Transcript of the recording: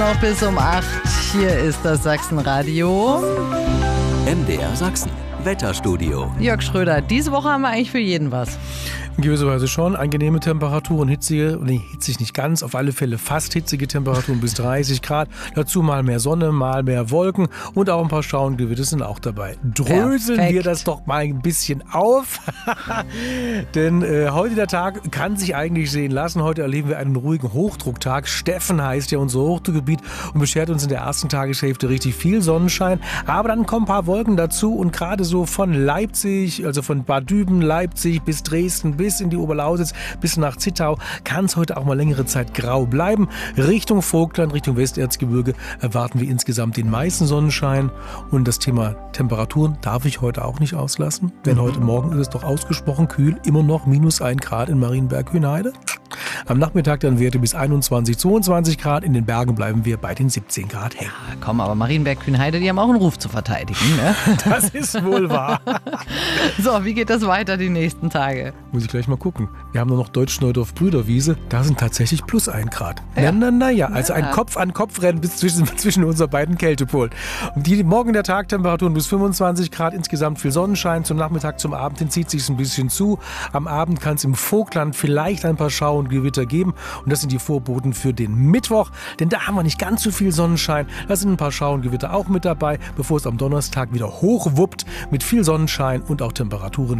Noch bis um 8. Hier ist das Sachsenradio. MDR Sachsen, Wetterstudio. Jörg Schröder, diese Woche haben wir eigentlich für jeden was. In gewisser Weise schon. Angenehme Temperaturen, hitzige, hitzig nicht ganz, auf alle Fälle fast hitzige Temperaturen bis 30 Grad. Dazu mal mehr Sonne, mal mehr Wolken und auch ein paar Schauengewitter sind auch dabei. Dröseln Perfekt. wir das doch mal ein bisschen auf. Denn heute der Tag kann sich eigentlich sehen lassen. Heute erleben wir einen ruhigen Hochdrucktag. Steffen heißt ja unser Hochdruckgebiet und beschert uns in der ersten Tageshälfte richtig viel Sonnenschein. Aber dann kommen ein paar Wolken dazu und gerade so von Leipzig, also von Bad Düben, Leipzig bis Dresden, bis in die Oberlausitz, bis nach Zittau, kann es heute auch mal längere Zeit grau bleiben. Richtung Vogtland, Richtung Westerzgebirge erwarten wir insgesamt den meisten Sonnenschein. Und das Thema Temperaturen darf ich heute auch nicht auslassen, denn heute Morgen ist es doch ausgesprochen kühl, immer noch -1 Grad in Marienberg-Kühnheide. Am Nachmittag dann Werte bis 21, 22 Grad. In den Bergen bleiben wir bei den 17 Grad hängen. Komm, aber Marienberg-Kühnheide, die haben auch einen Ruf zu verteidigen, ne? Das ist wohl wahr. So, wie geht das weiter die nächsten Tage? Muss ich gleich mal gucken. Wir haben nur noch Deutsch-Neudorf-Brüderwiese. Da sind tatsächlich +1 Grad. Ja. Also ein Kopf-an-Kopf-Rennen bis zwischen unseren beiden Kältepolen. Und morgen der Tag Temperaturen bis 25 Grad. Insgesamt viel Sonnenschein. Zum Nachmittag, zum Abend hin zieht sich ein bisschen zu. Am Abend kann es im Vogtland vielleicht ein paar Schau- und Gewitter geben. Und das sind die Vorboten für den Mittwoch. Denn da haben wir nicht ganz so viel Sonnenschein. Da sind ein paar Schau- und Gewitter auch mit dabei, bevor es am Donnerstag wieder hochwuppt mit viel Sonnenschein und auch Temperaturen